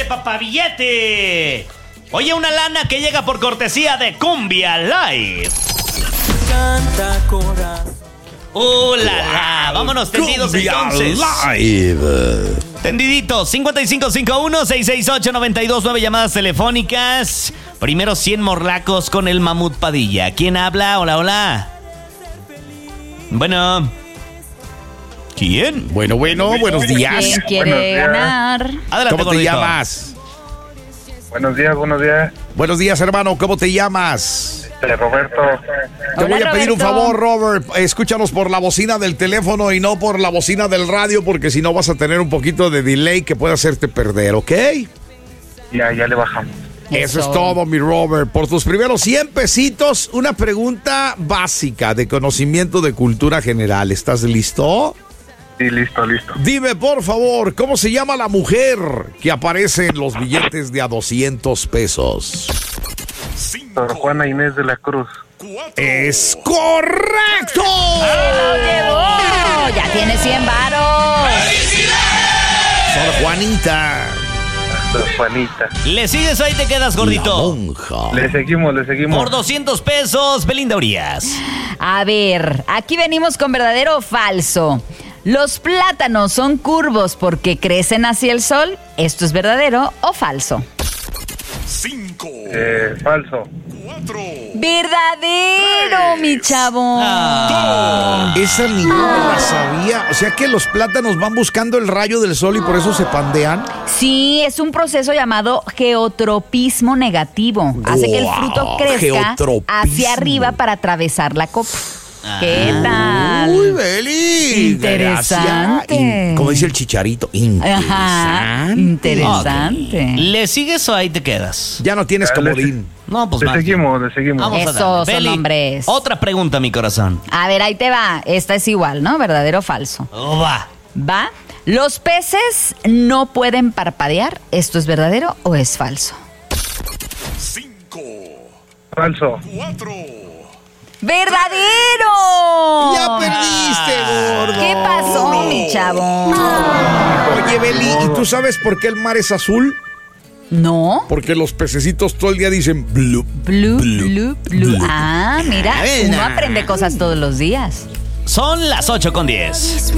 papá, billete! Oye, una lana que llega por cortesía de Cumbia Live. Canta corazón. La! Vámonos tendidos Cumbia entonces. Live. Tendiditos, 5551-668-929 llamadas telefónicas. Primero 100 morlacos con el Mamut Padilla. ¿Quién habla? Hola, hola. Bueno. ¿Quién? Bueno, buenos días. ¿Quién quiere ganar? Adelante, ¿Cómo te gordito. llamas? Buenos días. Buenos días, hermano. ¿Cómo te llamas? Roberto. Te voy a Hola, pedir un Roberto. favor, Robert. Escúchanos por la bocina del teléfono y no por la bocina del radio, porque si no vas a tener un poquito de delay que puede hacerte perder, ¿ok? Ya le bajamos. Eso es todo, mi Robert. Por tus primeros 100 pesitos, una pregunta básica de conocimiento de cultura general. ¿Estás listo? Sí, listo. Dime, por favor, ¿cómo se llama la mujer que aparece en los billetes de a 200 pesos? Sor Juana Inés de la Cruz. ¡Es correcto! ¡Lo llevó! ¡Ya tiene 100 varos! Sor Juanita. Sor Juanita. ¿Le sigues o ahí te quedas, La gordito? monja. Le seguimos. Por 200 pesos, Belinda Urias. A ver, aquí venimos con verdadero o falso. ¿Los plátanos son curvos porque crecen hacia el sol? ¿Esto es verdadero o falso? Falso. ¡Verdadero, mi chavo! Esa ni yo la sabía. O sea que los plátanos van buscando el rayo del sol y por eso se pandean. Sí, es un proceso llamado geotropismo negativo. Hace que el fruto crezca geotropismo. hacia arriba para atravesar la copa. ¿Qué tal? Uy, Beli. Interesante. Gracias. Como dice el Chicharito. Ajá, interesante. ¿Le sigues o ahí te quedas? Ya no tienes comodín. No, pues Le más. seguimos. Vamos a Esos darle. son Beli, hombres. otra pregunta, mi corazón. A ver, ahí te va. Esta es igual, ¿no? ¿Verdadero o falso? Va. ¿Va? ¿Los peces no pueden parpadear? ¿Esto es verdadero o es falso? Falso. ¡Verdadero! Ya perdiste, gordo. ¿Qué pasó, mi chavo? Oye, Beli, ¿y tú sabes por qué el mar es azul? ¿No? Porque los pececitos todo el día dicen blue. Blue, blue, blue. Ah, mira, Buena. uno aprende cosas todos los días. Son las 8:10.